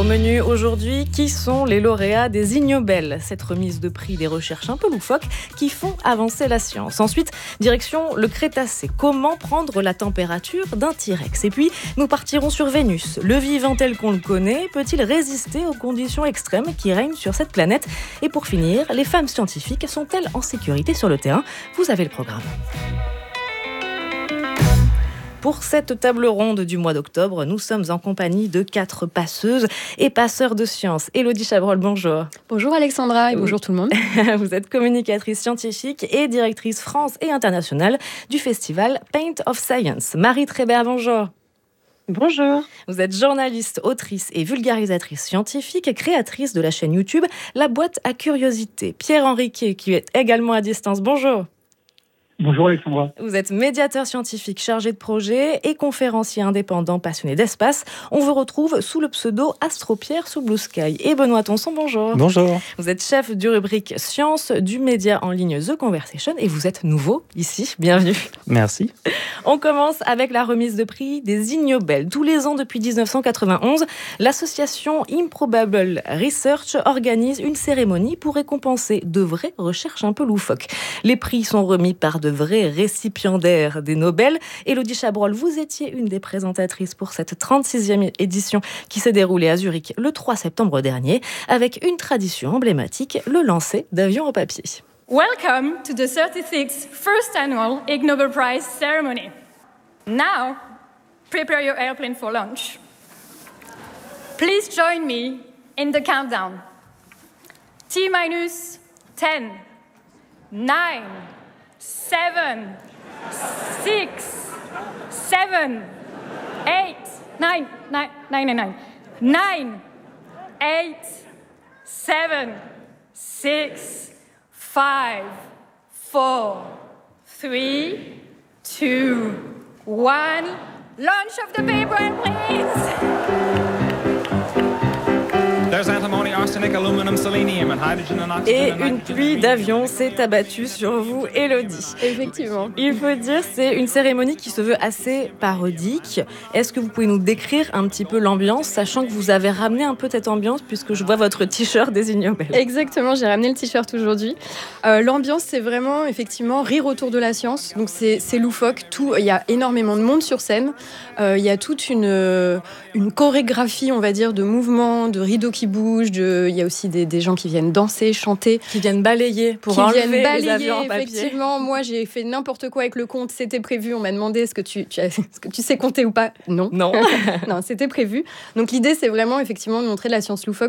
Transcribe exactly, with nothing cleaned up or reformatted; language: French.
menu aujourd'hui, qui sont les lauréats des Ig Nobel, cette remise de prix des recherches un peu loufoques qui font avancer la science. Ensuite, direction le Crétacé. Comment prendre la température d'un T-Rex? Et puis, nous partirons sur Vénus. Le vivant tel qu'on le connaît peut-il résister aux conditions extrêmes qui règnent sur cette planète? Et pour finir, les femmes scientifiques sont-elles en sécurité sur le terrain? Vous avez le programme. Pour cette table ronde du mois d'octobre, nous sommes en compagnie de quatre passeuses et passeurs de sciences. Élodie Chabrol, bonjour. Bonjour Alexandra et bonjour tout le monde. Vous êtes communicatrice scientifique et directrice France et internationale du festival Paint of Science. Marie Trébert, bonjour. Bonjour. Vous êtes journaliste, autrice et vulgarisatrice scientifique et créatrice de la chaîne YouTube La Boîte à Curiosités. Pierre Henriquet, qui est également à distance, bonjour. Bonjour Alexandra. Vous êtes médiateur scientifique chargé de projet et conférencier indépendant passionné d'espace. On vous retrouve sous le pseudo Astro-Pierre sous Blue Sky. Et Benoît Tonson, bonjour. Bonjour. Vous êtes chef du rubrique Science du média en ligne The Conversation et vous êtes nouveau ici. Bienvenue. Merci. On commence avec la remise de prix des Ig Nobel. Tous les ans depuis dix-neuf cent quatre-vingt-onze, l'association Improbable Research organise une cérémonie pour récompenser de vraies recherches un peu loufoques. Les prix sont remis par de vrais récipiendaires des Nobel. Élodie Chabrol, vous étiez une des présentatrices pour cette trente-sixième édition qui s'est déroulée à Zurich le trois septembre dernier, avec une tradition emblématique, le lancer d'avions en papier. Welcome to the thirty-sixth first annual Ig Nobel Prize ceremony. Now, prepare your airplane for launch. Please join me in the countdown. T minus ten, nine, seven, six, seven, eight, nine, nine, nine, nine, nine, nine, eight, seven, six, five, four, three, two, one. Launch of the paper, please. Et une pluie d'avions s'est abattue sur vous, Élodie. Effectivement. Il faut dire c'est une cérémonie qui se veut assez parodique. Est-ce que vous pouvez nous décrire un petit peu l'ambiance, sachant que vous avez ramené un peu cette ambiance, puisque je vois votre t-shirt des Ig Nobel. Exactement, j'ai ramené le t-shirt aujourd'hui. Euh, l'ambiance, c'est vraiment, effectivement, rire autour de la science. Donc, c'est, c'est loufoque. Tout, il y a énormément de monde sur scène. Euh, il y a toute une, une chorégraphie, on va dire, de mouvements, de rideaux qui bougent. De, il y a aussi des, des gens qui viennent danser, chanter. Qui viennent balayer pour qui enlever viennent balayer, les avions en papier. Effectivement, moi, j'ai fait n'importe quoi avec le compte. C'était prévu. On m'a demandé est-ce que tu, tu, as, est-ce que tu sais compter ou pas? Non. Non. Non, c'était prévu. Donc, l'idée, c'est vraiment, effectivement, de montrer de la science loufoque